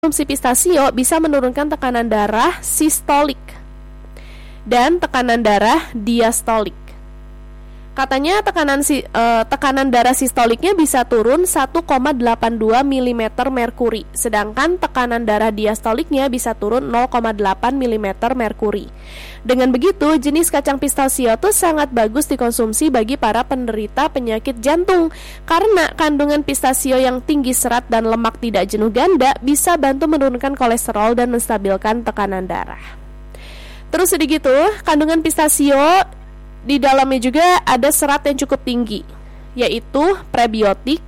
Konsumsi pistasio bisa menurunkan tekanan darah sistolik dan tekanan darah diastolik. Katanya tekanan darah sistoliknya bisa turun 1,82 mm merkuri, sedangkan tekanan darah diastoliknya bisa turun 0,8 mm merkuri. Dengan begitu, jenis kacang pistasio itu sangat bagus dikonsumsi bagi para penderita penyakit jantung, karena kandungan pistasio yang tinggi serat dan lemak tidak jenuh ganda bisa bantu menurunkan kolesterol dan menstabilkan tekanan darah. Terus sedikit kandungan pistasio di dalamnya juga ada serat yang cukup tinggi, yaitu prebiotik,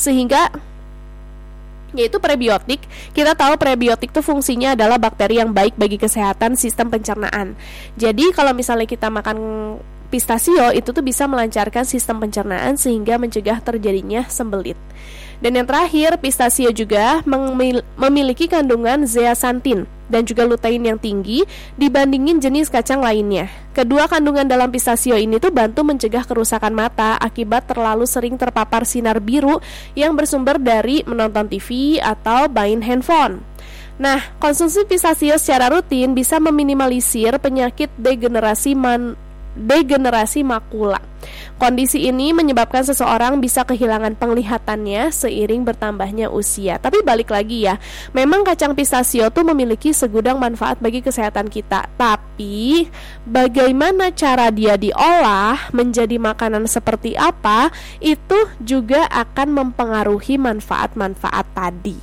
kita tahu prebiotik itu fungsinya adalah bakteri yang baik bagi kesehatan sistem pencernaan. Jadi kalau misalnya kita makan pistasio, itu tuh bisa melancarkan sistem pencernaan sehingga mencegah terjadinya sembelit. Dan yang terakhir, pistasio juga memiliki kandungan zeaxanthin dan juga lutein yang tinggi dibandingin jenis kacang lainnya. Kedua kandungan dalam pistasio ini tuh bantu mencegah kerusakan mata akibat terlalu sering terpapar sinar biru yang bersumber dari menonton TV atau main handphone. Nah, konsumsi pistasio secara rutin bisa meminimalisir penyakit degenerasi makula. Kondisi ini menyebabkan seseorang bisa kehilangan penglihatannya seiring bertambahnya usia. Tapi balik lagi ya, memang kacang pistasio tuh memiliki segudang manfaat bagi kesehatan kita. Tapi bagaimana cara dia diolah menjadi makanan seperti apa, itu juga akan mempengaruhi manfaat-manfaat tadi.